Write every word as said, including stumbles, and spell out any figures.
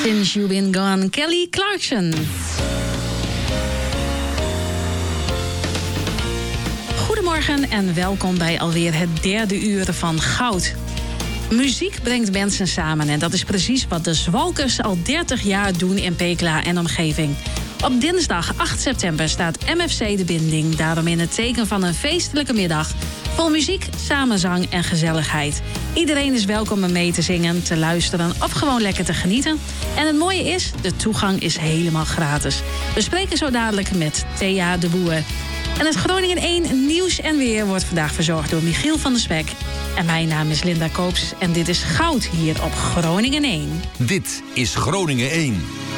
Since You've Been Gone, Kelly Clarkson. Goedemorgen en welkom bij alweer het derde uur van Goud. Muziek brengt mensen samen en dat is precies wat de Zwalkers al dertig jaar doen in Pekela en omgeving. Op dinsdag acht september staat M F C De Binding daarom in het teken van een feestelijke middag vol muziek, samenzang en gezelligheid. Iedereen is welkom om mee te zingen, te luisteren of gewoon lekker te genieten. En het mooie is, de toegang is helemaal gratis. We spreken zo dadelijk met Thea de Boer. En het Groningen één nieuws en weer wordt vandaag verzorgd door Michiel van der Spek. En mijn naam is Linda Koops en dit is Goud hier op Groningen één. Dit is Groningen één.